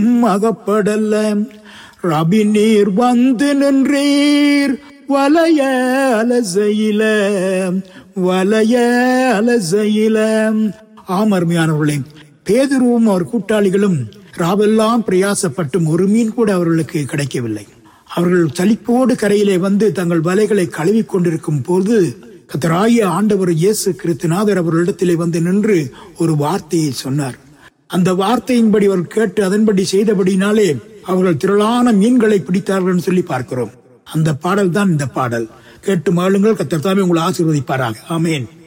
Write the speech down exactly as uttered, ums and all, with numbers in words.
அகப்படல. ரபி நீர் வந்து நின்றீர் வலைய அலசையில வலைய அலசையில. ஆம் அருமையானவர்களே, பேதுருவும் அவர் கூட்டாளிகளும் ராவெல்லாம் பிரயாசப்பட்டும் ஒரு மீன் கூட அவர்களுக்கு கிடைக்கவில்லை. அவர்கள் சலிப்போடு கரையிலே வந்து தங்கள் வலைகளை கழுவி கொண்டிருக்கும் போது கர்த்தராகிய ஆண்டவர் இயேசு கிறிஸ்துநாதர் அவர்களிடத்திலே வந்து நின்று ஒரு வார்த்தையை சொன்னார். அந்த வார்த்தையின்படி அவர் கேட்டு அதன்படி செய்தபடினாலே அவர்கள் திரளான மீன்களை பிடித்தார்கள் சொல்லி பார்க்கிறோம். அந்த பாடல் தான் இந்த பாடல். கேட்டு மகிழுங்கள். கர்த்தர் தாமே உங்களை ஆசீர்வதிப்பாராக. ஆமென்.